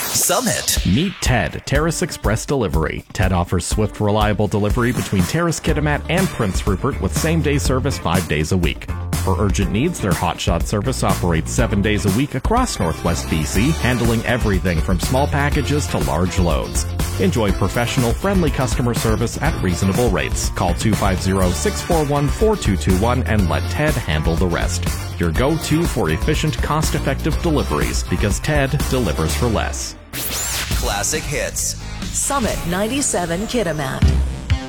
Summit. Meet Ted, Terrace Express Delivery. Ted offers swift, reliable delivery between Terrace, Kitimat, and Prince Rupert with same-day service 5 days a week. For urgent needs, their hotshot service operates 7 days a week across Northwest BC, handling everything from small packages to large loads. Enjoy professional, friendly customer service at reasonable rates. Call 250-641-4221 and let Ted handle the rest. Your go-to for efficient, cost-effective deliveries, because Ted delivers for less. Classic hits. Summit 97 Kitimat.